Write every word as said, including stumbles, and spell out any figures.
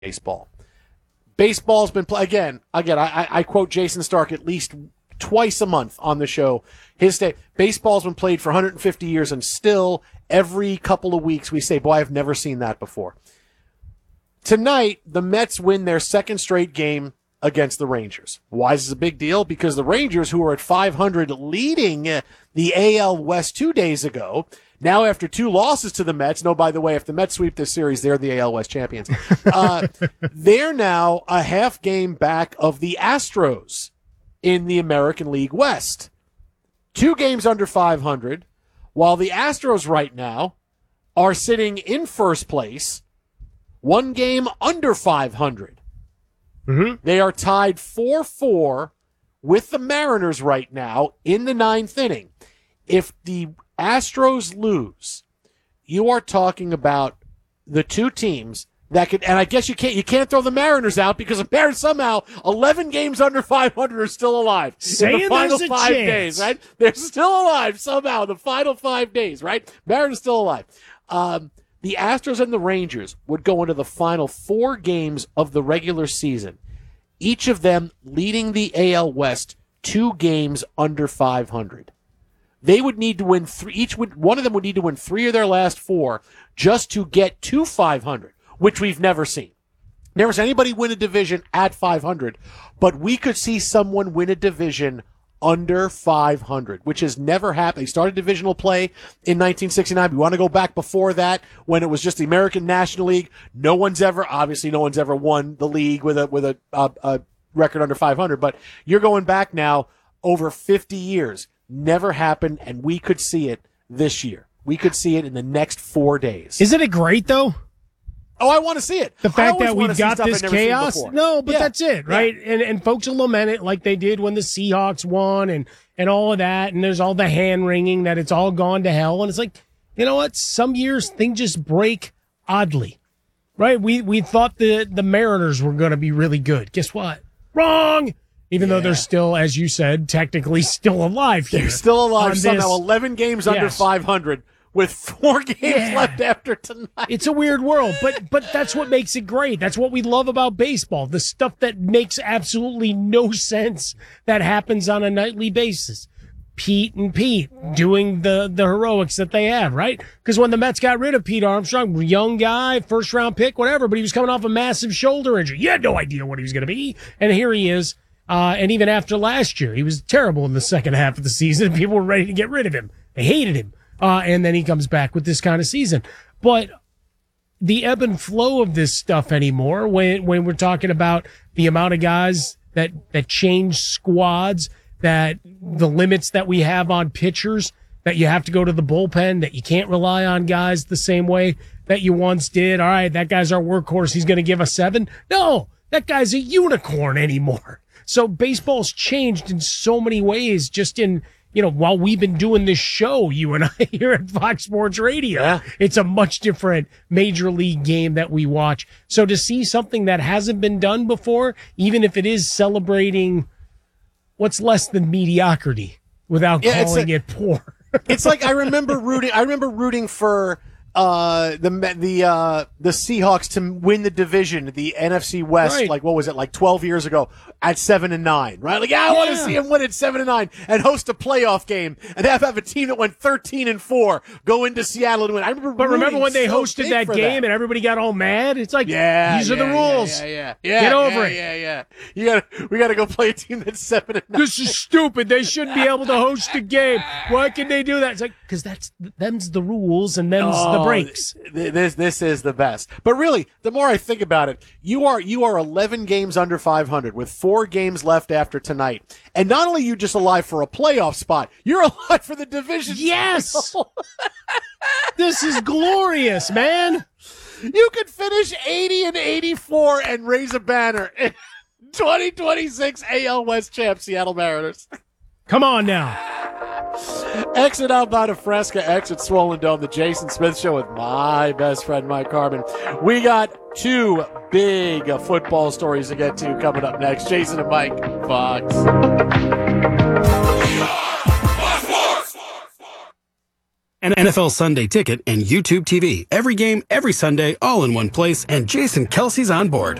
baseball. Baseball's been play again. Again, I, I quote Jason Stark at least twice a month on the show. His day, baseball's been played for one hundred fifty years, and still every couple of weeks we say, "Boy, I've never seen that before." Tonight, the Mets win their second straight game against the Rangers. Why is this a big deal? Because the Rangers, who were at five hundred, leading the A L West two days ago. Now, after two losses to the Mets, no, by the way, if the Mets sweep this series, they're the A L West champions. Uh, they're now a half game back of the Astros in the American League West. Two games under five hundred, while the Astros right now are sitting in first place, one game under five hundred. Mm-hmm. They are tied four four with the Mariners right now in the ninth inning. If the Astros lose, you are talking about the two teams that could, and I guess you can't you can't throw the Mariners out because the Mariners somehow eleven games under five hundred are still alive Saying in the final there's a five chance. days, right? They're still alive somehow in the final five days, right? Mariners still alive. Um, the Astros and the Rangers would go into the final four games of the regular season, each of them leading the A L West two games under five hundred. They would need to win three. Each would one of them would need to win three of their last four just to get to five hundred, which we've never seen. Never seen anybody win a division at five hundred, but we could see someone win a division under five hundred, which has never happened. They started divisional play in nineteen sixty-nine. We want to go back before that when it was just the American National League. No one's ever, obviously, no one's ever won the league with a with a, a, a record under five hundred. But you're going back now over fifty years. Never happened, and we could see it this year. We could see it in the next four days. Isn't it great, though? Oh, I want to see it. The fact that we've got this chaos? No, but yeah. that's it, right? Yeah. And and folks will lament it like they did when the Seahawks won and, and all of that, and there's all the hand-wringing that it's all gone to hell. And it's like, you know what? Some years things just break oddly, right? We we thought the, the Mariners were going to be really good. Guess what? Wrong! Even yeah. though they're still, as you said, technically still alive here. They're still alive somehow. This. eleven games yes. under five hundred with four games yeah. left after tonight. It's a weird world, but but that's what makes it great. That's what we love about baseball. The stuff that makes absolutely no sense that happens on a nightly basis. Pete and Pete doing the, the heroics that they have, right? Because when the Mets got rid of Pete Armstrong, young guy, first round pick, whatever, but he was coming off a massive shoulder injury. You had no idea what he was going to be. And here he is. Uh, and even after last year, he was terrible in the second half of the season. People were ready to get rid of him. They hated him. Uh, and then he comes back with this kind of season. But the ebb and flow of this stuff anymore, when, when we're talking about the amount of guys that, that change squads, that the limits that we have on pitchers, that you have to go to the bullpen, that you can't rely on guys the same way that you once did. All right, that guy's our workhorse. He's going to give us seven. No, that guy's a unicorn anymore. So baseball's changed in so many ways just in, you know, while we've been doing this show, you and I here at Fox Sports Radio. Yeah. It's a much different major league game that we watch. So to see something that hasn't been done before, even if it is celebrating what's less than mediocrity without yeah, calling a, it poor. It's like I remember rooting I remember rooting for uh the the uh the Seahawks to win the division, the N F C West, right. like what was it, like twelve years ago at seven and nine, right? Like yeah, I yeah. want to see him win at seven and nine and host a playoff game and have have a team that went thirteen and four go into Seattle and win. I remember But remember when they so hosted that game that. and everybody got all mad? It's like yeah, these yeah, are the rules. Yeah, yeah, yeah. Get over yeah, it. Yeah, yeah. You got we got to go play a team that's seven and nine. This is stupid. They shouldn't be able to host a game. Why can they do that? It's like because that's them's the rules and them's oh, the breaks. This this is the best. But really, the more I think about it, you are you are eleven games under five hundred with four games left after tonight. And not only are you just alive for a playoff spot, you're alive for the division. Yes. This is glorious, man. You could finish eighty and eighty-four and raise a banner. twenty twenty-six A L West champ Seattle Mariners. Come on now. Exit out by Fresca, exit Swollen Dome, the Jason Smith Show with my best friend, Mike Carbon. We got two big uh, football stories to get to coming up next. Jason and Mike, Fox. An N F L Sunday Ticket and YouTube T V. Every game, every Sunday, all in one place, and Jason Kelsey's on board.